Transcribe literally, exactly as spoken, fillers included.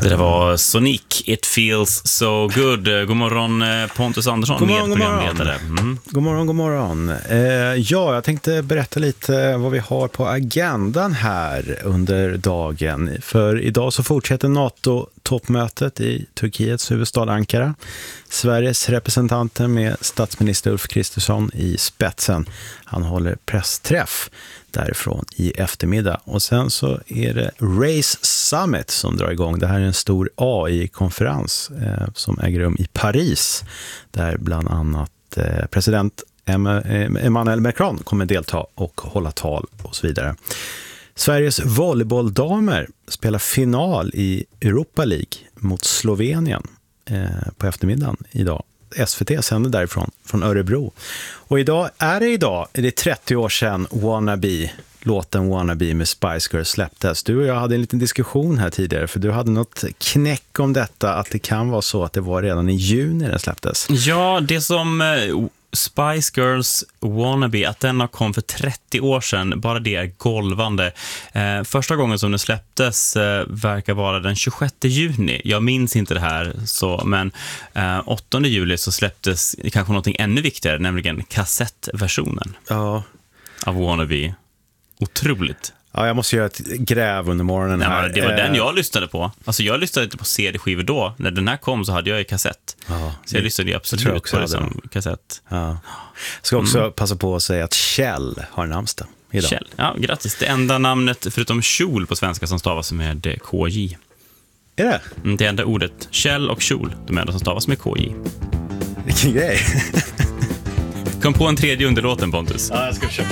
Det där var Sonic, It Feels So Good. God morgon Pontus Andersson, god morgon, medprogramledare. Mm. God morgon, god morgon. Eh, ja, jag tänkte berätta lite vad vi har på agendan här under dagen. För idag så fortsätter NATO-toppmötet i Turkiets huvudstad Ankara. Sveriges representanter med statsminister Ulf Kristersson i spetsen. Han håller pressträff därifrån i eftermiddag. Och sen så är det Race Summit som drar igång. Det här är en stor A I-konferens eh, som äger rum i Paris. Där bland annat eh, president Emmanuel Macron kommer delta och hålla tal och så vidare. Sveriges volleybolldamer spelar final i Europa League mot Slovenien eh, på eftermiddagen idag. S V T sänder därifrån, från Örebro. Och idag är det idag, det är trettio år sedan Wannabe, låten Wannabe med Spice Girls släpptes. Du och jag hade en liten diskussion här tidigare, för du hade något knäck om detta, att det kan vara så att det var redan i juni den släpptes. Ja, det som eh, Spice Girls Wannabe, att den har kom för trettio år sedan, bara det är golvande. Eh, första gången som den släpptes eh, verkar vara den tjugosjätte juni. Jag minns inte det här, så, men eh, åttonde juli så släpptes kanske någonting ännu viktigare, nämligen kassettversionen ja. av Wannabe. Otroligt. Ja, jag måste göra ett gräv under morgonen här. Ja, det var eh. den jag lyssnade på. Alltså jag lyssnade inte på C D-skivor då. När den här kom så hade jag i kassett. Ja, så jag lyssnade absolut jag på det som kassett. Ja. Jag ska också mm. passa på att säga att Kjell har namnsdag idag. Kjell, ja, grattis. Det enda namnet förutom kjol på svenska som stavas med K J. Är det? Mm, det enda ordet. Kjell och kjol, de enda som stavas med K J. Vilken grej. Kom på en tredje underlåten, Pontus. Ja, jag ska försöka.